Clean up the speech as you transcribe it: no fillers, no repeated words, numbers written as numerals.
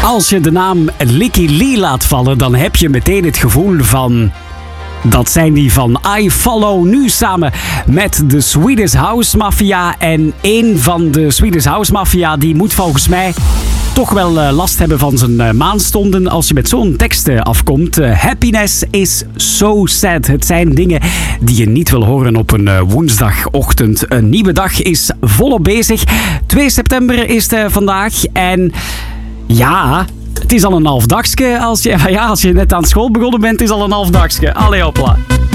Als je de naam Licky Lee laat vallen, dan heb je meteen het gevoel van... Dat zijn die van I Follow, nu samen met de Swedish House Mafia. En een van de Swedish House Mafia die moet volgens mij toch wel last hebben van zijn maanstonden als je met zo'n tekst afkomt. Happiness is so sad. Het zijn dingen die je niet wil horen op een woensdagochtend. Een nieuwe dag is volop bezig. 2 september is het vandaag en ja... Het is al een half dagje als je net aan school begonnen bent. Het is al een half dagje. Allee, hopla.